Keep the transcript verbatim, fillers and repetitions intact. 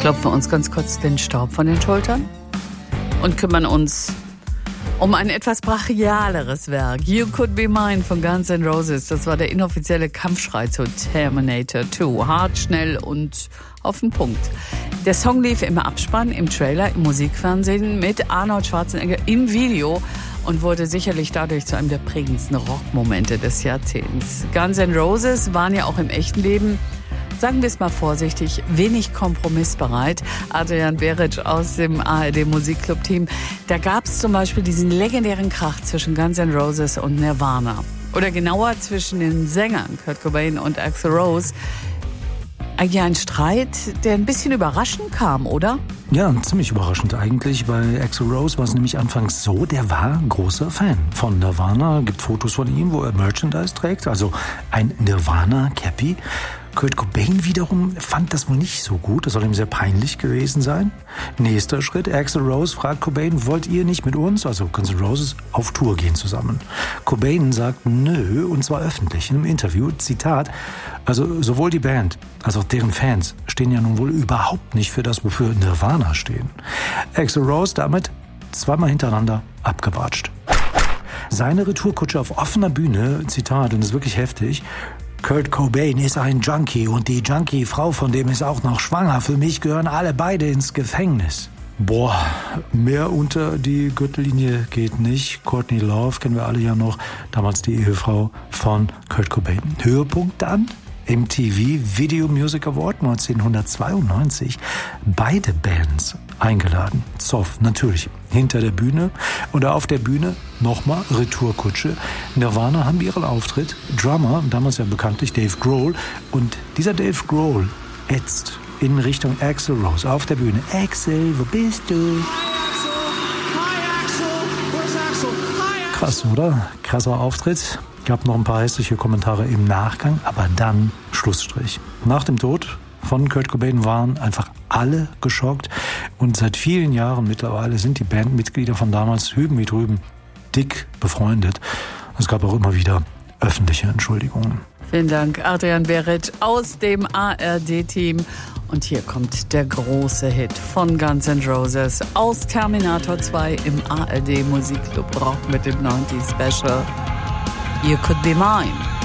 klopfen uns ganz kurz den Staub von den Schultern und kümmern uns um ein etwas brachialeres Werk. You Could Be Mine von Guns N' Roses. Das war der inoffizielle Kampfschrei zu Terminator zwei. Hart, schnell und auf den Punkt. Der Song lief im Abspann, im Trailer, im Musikfernsehen mit Arnold Schwarzenegger im Video und wurde sicherlich dadurch zu einem der prägendsten Rockmomente des Jahrzehnts. Guns N' Roses waren ja auch im echten Leben, sagen wir es mal vorsichtig, wenig kompromissbereit. Adrian Beric aus dem A R D Musikclub-Team. Da gab es zum Beispiel diesen legendären Krach zwischen Guns N' Roses und Nirvana. Oder genauer zwischen den Sängern Kurt Cobain und Axl Rose. Eigentlich ein Streit, der ein bisschen überraschend kam, oder? Ja, ziemlich überraschend eigentlich. Bei Axl Rose war es nämlich anfangs so, der war großer Fan von Nirvana. Gibt Fotos von ihm, wo er Merchandise trägt, also ein Nirvana-Cappy. Kurt Cobain wiederum fand das wohl nicht so gut. Das soll ihm sehr peinlich gewesen sein. Nächster Schritt. Axl Rose fragt Cobain, wollt ihr nicht mit uns, also Guns N' Roses, auf Tour gehen zusammen? Cobain sagt nö, und zwar öffentlich in einem Interview. Zitat, also sowohl die Band als auch deren Fans stehen ja nun wohl überhaupt nicht für das, wofür Nirvana stehen. Axl Rose damit zweimal hintereinander abgewatscht. Seine Retourkutsche auf offener Bühne, Zitat, und das ist wirklich heftig, Kurt Cobain ist ein Junkie und die Junkie-Frau von dem ist auch noch schwanger. Für mich gehören alle beide ins Gefängnis. Boah, mehr unter die Gürtellinie geht nicht. Courtney Love kennen wir alle ja noch, damals die Ehefrau von Kurt Cobain. Höhepunkt dann? M T V Video Music Award neunzehnhundertzweiundneunzig. Beide Bands eingeladen. Zoff, natürlich, hinter der Bühne. Oder auf der Bühne nochmal Retourkutsche. Nirvana haben ihren Auftritt. Drummer, damals ja bekanntlich Dave Grohl. Und dieser Dave Grohl ätzt in Richtung Axl Rose auf der Bühne. Axl, wo bist du? Hi Axl, where's Axl? Hi Axl. Krass, oder? Krasser Auftritt. Gab noch ein paar hässliche Kommentare im Nachgang, aber dann Schlussstrich. Nach dem Tod von Kurt Cobain waren einfach alle geschockt und seit vielen Jahren mittlerweile sind die Bandmitglieder von damals hüben wie drüben dick befreundet. Es gab auch immer wieder öffentliche Entschuldigungen. Vielen Dank, Adrian Beric aus dem A R D-Team. Und hier kommt der große Hit von Guns N' Roses aus Terminator zwei im A R D Musikclub Rock mit dem neunzig Special. You Could Be Mine.